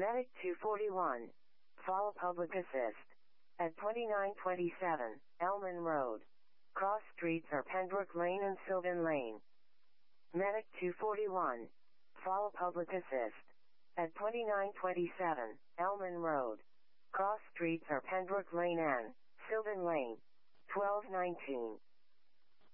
Medic 241. Fall Public Assist. At 2927, Elman Road. Cross streets are Pembroke Lane and Sylvan Lane. Medic 241. Fall Public Assist. At 2927, Elman Road. Cross streets are Pembroke Lane and Sylvan Lane. 1219.